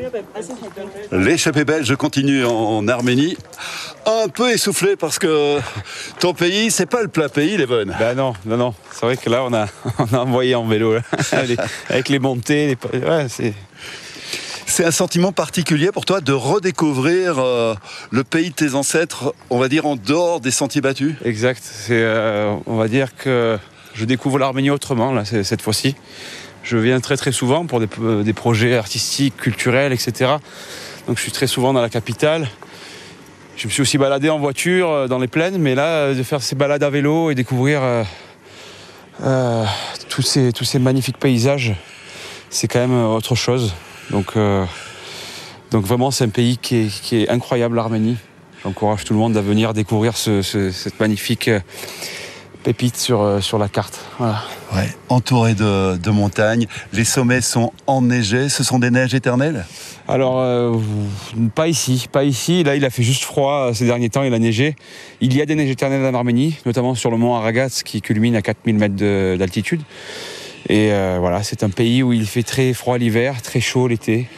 L'échappée belge continue en Arménie. Un peu essoufflé parce que ton pays, c'est pas le plat pays, les bonnes. Ben non. C'est vrai que là, on a envoyé en vélo, là. Avec les montées. Ouais, C'est un sentiment particulier pour toi de redécouvrir le pays de tes ancêtres, on va dire en dehors des sentiers battus. Exact. On va dire que je découvre l'Arménie autrement, là, cette fois-ci. Je viens très très souvent pour des projets artistiques, culturels, etc. Donc je suis très souvent dans la capitale. Je me suis aussi baladé en voiture dans les plaines, mais là, de faire ces balades à vélo et découvrir tous ces magnifiques paysages, c'est quand même autre chose. Donc vraiment, c'est un pays qui est incroyable, l'Arménie. J'encourage tout le monde à venir découvrir cette magnifique pépite sur la carte. Voilà. Ouais, entouré de montagnes, les sommets sont enneigés, ce sont des neiges éternelles ? Alors, pas ici. Là, il a fait juste froid ces derniers temps, il a neigé. Il y a des neiges éternelles en Arménie, notamment sur le mont Aragat, qui culmine à 4000 mètres d'altitude. Et voilà, c'est un pays où il fait très froid l'hiver, très chaud l'été.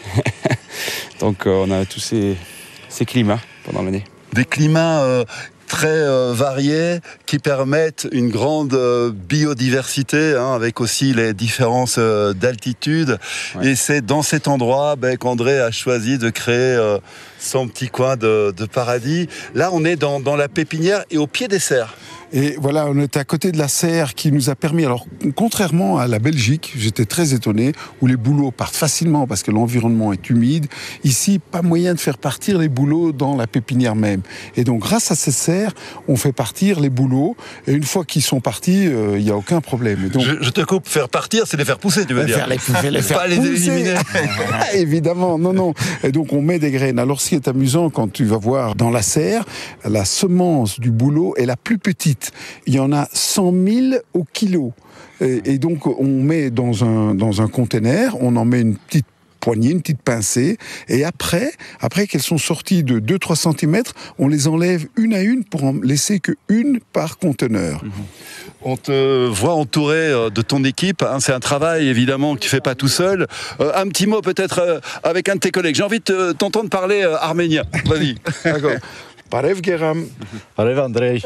Donc on a tous ces climats pendant l'année. Des climats très variés qui permettent une grande biodiversité, avec aussi les différences d'altitude. Ouais. Et c'est dans cet endroit qu'André a choisi de créer son petit coin de paradis. Là, on est dans la pépinière et au pied des serres. Et voilà, on est à côté de la serre qui nous a permis, alors contrairement à la Belgique, j'étais très étonné, où les bouleaux partent facilement parce que l'environnement est humide. Ici, pas moyen de faire partir les bouleaux dans la pépinière même. Et donc, grâce à cette serre, on fait partir les bouleaux. Et une fois qu'ils sont partis, il n'y a aucun problème. Et donc, je te coupe, faire partir, c'est les faire pousser, tu veux dire. Les faire pas les éliminer. Évidemment, non. Et donc, on met des graines. Alors, ce qui est amusant, quand tu vas voir dans la serre, la semence du bouleau est la plus petite. Il y en a 100 000 au kilo. Et donc, on met dans un conteneur, on en met une petite poignée, une petite pincée, et après qu'elles sont sorties de 2-3 cm, on les enlève une à une pour en laisser qu'une par conteneur. On te voit entouré de ton équipe, c'est un travail évidemment que tu fais pas tout seul. Un petit mot peut-être avec un de tes collègues. J'ai envie de t'entendre parler arménien. Vas-y. D'accord. Parev Geram. Parev Andrei.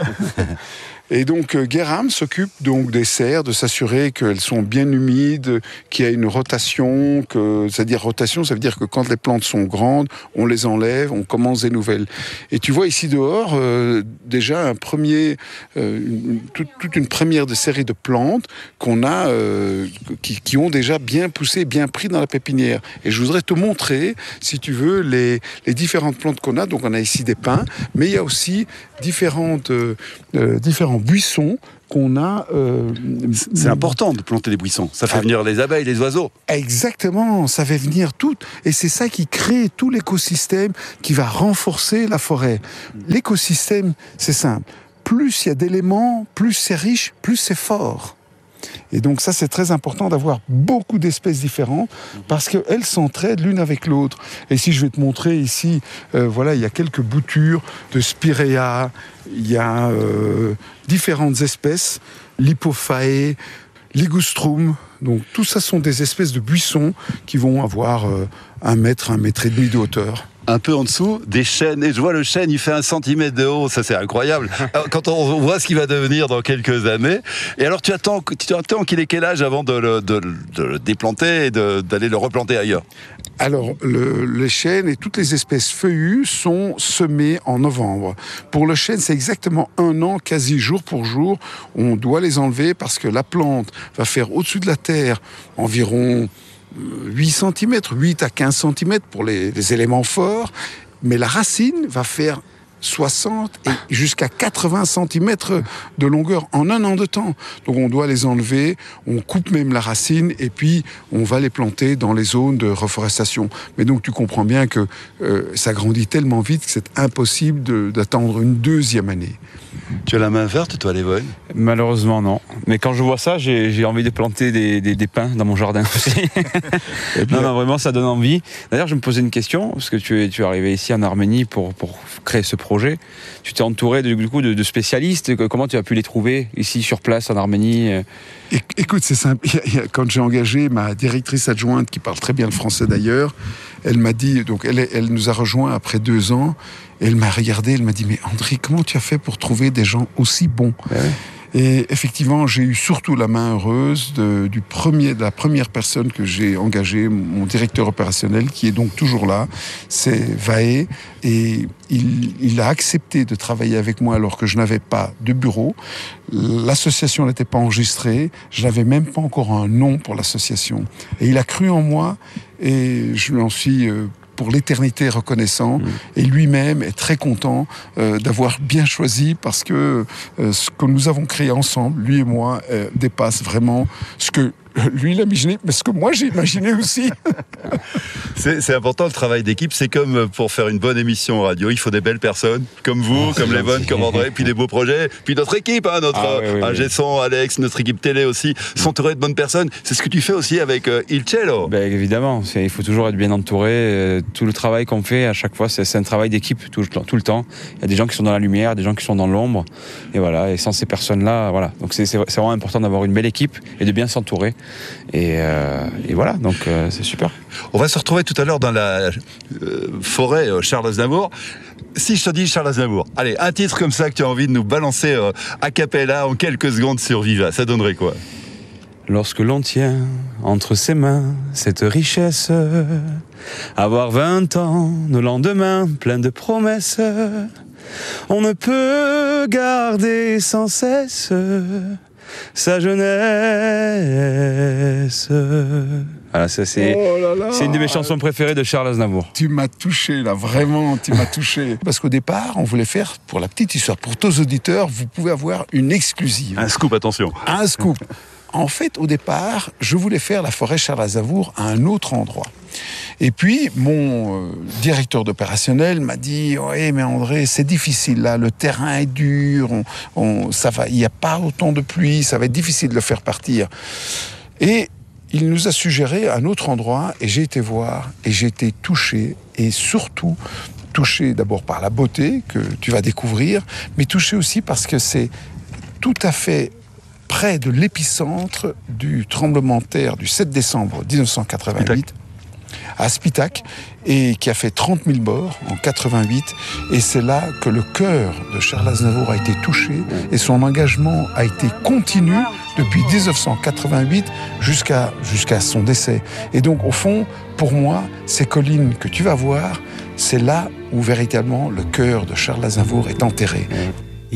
Et donc Geram s'occupe donc des serres, de s'assurer qu'elles sont bien humides, qu'il y a une rotation, c'est-à-dire rotation, ça veut dire que quand les plantes sont grandes, on les enlève, on commence des nouvelles. Et tu vois ici dehors déjà toute une première de série de plantes qu'on a, qui ont déjà bien poussé, bien pris dans la pépinière. Et je voudrais te montrer, si tu veux, les différentes plantes qu'on a. Donc on a ici des pins, mais il y a aussi différents buissons qu'on a... C'est important de planter des buissons. Ça fait venir les abeilles, les oiseaux. Exactement, ça fait venir tout. Et c'est ça qui crée tout l'écosystème qui va renforcer la forêt. L'écosystème, c'est simple. Plus il y a d'éléments, plus c'est riche, plus c'est fort. Et donc ça, c'est très important d'avoir beaucoup d'espèces différentes parce qu'elles s'entraident l'une avec l'autre. Et si je vais te montrer ici, voilà, il y a quelques boutures de spirea, il y a différentes espèces, l'hypophae, ligustrum. Donc tout ça sont des espèces de buissons qui vont avoir 1 mètre, 1,5 mètre de hauteur. Un peu en dessous, des chênes. Et je vois le chêne, il fait 1 centimètre de haut. Ça, c'est incroyable. Alors, quand on voit ce qu'il va devenir dans quelques années. Et alors, tu attends qu'il ait quel âge avant de le déplanter et d'aller le replanter ailleurs? Alors, les chênes et toutes les espèces feuillues sont semées en novembre. Pour le chêne, c'est exactement 1 an, quasi jour pour jour. On doit les enlever parce que la plante va faire au-dessus de la terre environ 8 cm, 8 à 15 cm pour les éléments forts, mais la racine va faire 60 et jusqu'à 80 cm de longueur en 1 an de temps. Donc on doit les enlever, on coupe même la racine et puis on va les planter dans les zones de reforestation. Mais donc tu comprends bien que ça grandit tellement vite que c'est impossible d'attendre une 2e année. Tu as la main verte, toi, Lévon? Malheureusement, non. Mais quand je vois ça, j'ai envie de planter des pins dans mon jardin aussi. Vraiment, ça donne envie. D'ailleurs, je me posais une question, parce que tu es arrivé ici en Arménie pour créer ce projet. projet. Tu t'es entouré du coup de spécialistes. Comment tu as pu les trouver ici sur place en Arménie? Écoute, c'est simple. Quand j'ai engagé ma directrice adjointe, qui parle très bien le français d'ailleurs, elle m'a dit, donc elle nous a rejoints après 2 ans, et elle m'a regardé, elle m'a dit, mais André, comment tu as fait pour trouver des gens aussi bons? Et effectivement, j'ai eu surtout la main heureuse de la première personne que j'ai engagée, mon directeur opérationnel, qui est donc toujours là, c'est Vaé, et il a accepté de travailler avec moi alors que je n'avais pas de bureau. L'association n'était pas enregistrée, je n'avais même pas encore un nom pour l'association. Et il a cru en moi, et je lui en suis pour l'éternité reconnaissant, et lui-même est très content d'avoir bien choisi, parce que ce que nous avons créé ensemble, lui et moi, dépasse vraiment ce que lui il a imaginé, mais ce que moi j'ai imaginé aussi. C'est important, le travail d'équipe. C'est comme pour faire une bonne émission radio, il faut des belles personnes, comme vous, comme Lévon, comme André, puis des beaux projets, puis notre équipe, notre ingé son, Alex, notre équipe télé aussi, s'entourer de bonnes personnes. C'est ce que tu fais aussi avec Il Cello. Évidemment, il faut toujours être bien entouré. Tout le travail qu'on fait, à chaque fois, c'est un travail d'équipe tout le temps. Il y a des gens qui sont dans la lumière, des gens qui sont dans l'ombre, et voilà. Et sans ces personnes-là, voilà. Donc c'est vraiment important d'avoir une belle équipe et de bien s'entourer. Et voilà, donc c'est super. On va se retrouver tout à l'heure dans la forêt Charles Aznavour. Si je te dis Charles Aznavour, allez, un titre comme ça que tu as envie de nous balancer a cappella en quelques secondes sur Viva, ça donnerait quoi? Lorsque l'on tient entre ses mains cette richesse, avoir 20 ans, nos lendemains pleins de promesses, on ne peut garder sans cesse sa jeunesse. Voilà, ça c'est une de mes chansons préférées de Charles Aznavour. Tu m'as touché là, vraiment, tu m'as touché. Parce qu'au départ, on voulait faire, pour la petite histoire, pour tous les auditeurs, vous pouvez avoir une exclusive. Un scoop, attention. Un scoop. En fait, au départ, je voulais faire la forêt Charles Aznavour à un autre endroit. Et puis, mon directeur d'opérationnel m'a dit « Oui, mais André, c'est difficile là, le terrain est dur, ça va, il n'y a pas autant de pluie, ça va être difficile de le faire partir. » Et il nous a suggéré un autre endroit, et j'ai été voir, et j'ai été touché, et surtout touché d'abord par la beauté que tu vas découvrir, mais touché aussi parce que c'est tout à fait près de l'épicentre du tremblement de terre du 7 décembre 1988 à Spitak, et qui a fait 30 000 morts en 88. Et c'est là que le cœur de Charles Aznavour a été touché, et son engagement a été continu depuis 1988 jusqu'à son décès. Et donc, au fond, pour moi, ces collines que tu vas voir, c'est là où véritablement le cœur de Charles Aznavour est enterré.